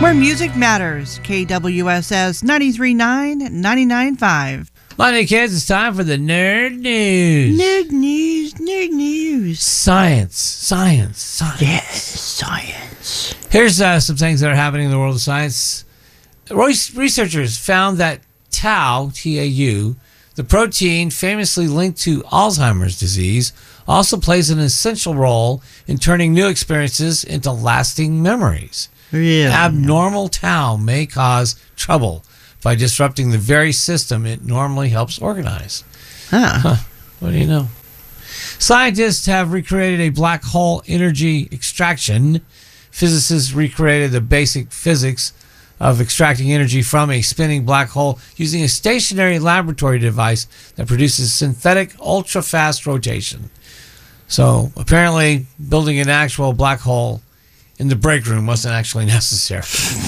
Where music matters. KWSS 93.9, 99.5. Monday, kids, it's time for the Nerd News. Nerd news. Science. Yes, science. Here's some things that are happening in the world of science. Researchers found that tau, T-A-U, the protein famously linked to Alzheimer's disease, also plays an essential role in turning new experiences into lasting memories. Really? Abnormal tau may cause trouble by disrupting the very system it normally helps organize. What do you know? Scientists have recreated a black hole energy extraction. Physicists recreated the basic physics of extracting energy from a spinning black hole using a stationary laboratory device that produces synthetic ultra-fast rotation. So apparently building an actual black hole in the break room wasn't actually necessary.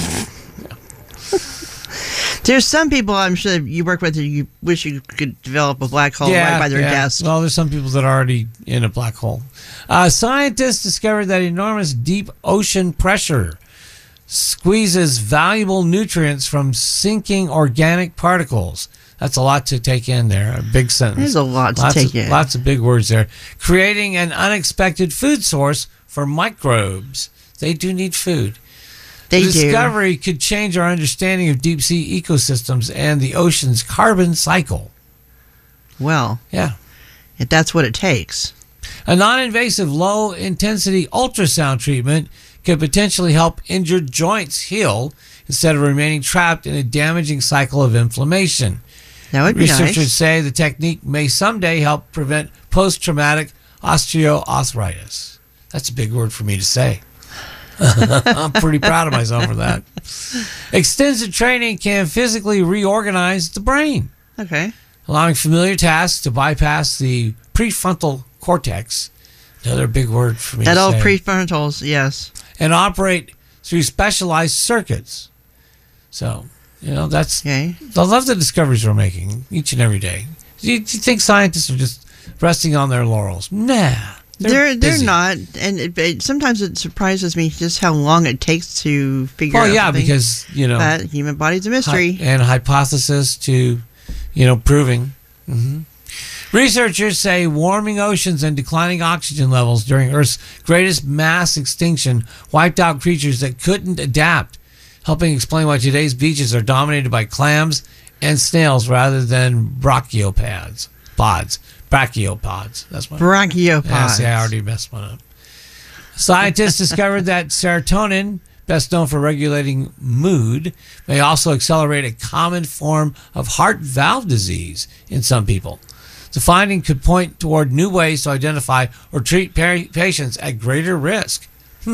There's some people I'm sure you work with that you wish you could develop a black hole right by their desk. Well, there's some people that are already in a black hole. Scientists discovered that enormous deep ocean pressure squeezes valuable nutrients from sinking organic particles. That's a lot to take in there. A big sentence. There's a lot to take in. Lots of big words there. Creating an unexpected food source for microbes. They do need food. The discovery could change our understanding of deep sea ecosystems and the ocean's carbon cycle. Well, yeah, if that's what it takes. A non-invasive, low-intensity ultrasound treatment could potentially help injured joints heal instead of remaining trapped in a damaging cycle of inflammation. That would be nice. Researchers say the technique may someday help prevent post-traumatic osteoarthritis. That's a big word for me to say. I'm pretty proud of myself for that. Extensive training can physically reorganize the brain. Okay. Allowing familiar tasks to bypass the prefrontal cortex. Another big word for me to say. That old prefrontals, yes. And operate through specialized circuits. So, that's... Okay. I love the discoveries we're making each and every day. Do you think scientists are just resting on their laurels? Nah. They're not, and sometimes it surprises me just how long it takes to figure out. Well, yeah, because that human body's a mystery, and hypothesis to proving. Mm-hmm. Researchers say warming oceans and declining oxygen levels during Earth's greatest mass extinction wiped out creatures that couldn't adapt, helping explain why today's beaches are dominated by clams and snails rather than brachiopods. Brachiopods. That's what. Brachiopods. Yeah, see, I already messed one up. Scientists discovered that serotonin, best known for regulating mood, may also accelerate a common form of heart valve disease in some people. The finding could point toward new ways to identify or treat patients at greater risk.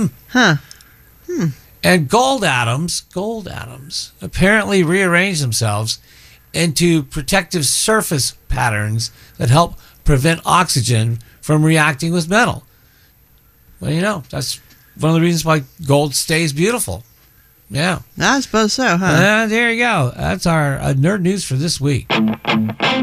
And gold atoms apparently rearrange themselves into protective surface patterns that help prevent oxygen from reacting with metal. Well, that's one of the reasons why gold stays beautiful. Yeah. I suppose so, huh? There you go. That's our nerd news for this week.